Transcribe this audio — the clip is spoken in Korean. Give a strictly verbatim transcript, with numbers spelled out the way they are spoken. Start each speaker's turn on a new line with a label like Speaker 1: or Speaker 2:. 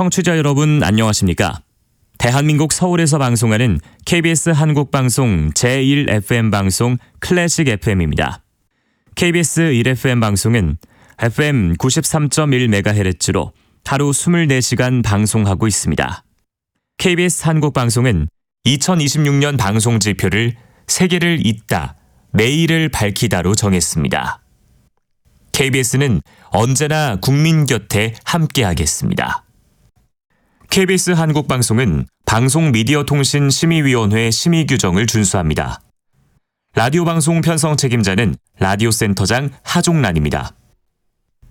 Speaker 1: 청취자 여러분 안녕하십니까? 대한민국 서울에서 방송하는 케이비에스 한국방송 제일 에프엠 방송 클래식 에프엠입니다. 케이비에스 일 에프엠 방송은 에프엠 구십삼 점 일 메가헤르츠로 하루 이십사 시간 방송하고 있습니다. 케이비에스 한국방송은 이천이십육 년 방송 지표를 세계를 잇다, 내일을 밝히다로 정했습니다. 케이비에스는 언제나 국민 곁에 함께하겠습니다. 케이비에스 한국방송은 방송미디어통신심의위원회 심의 규정을 준수합니다. 라디오 방송 편성 책임자는 라디오센터장 하종란입니다.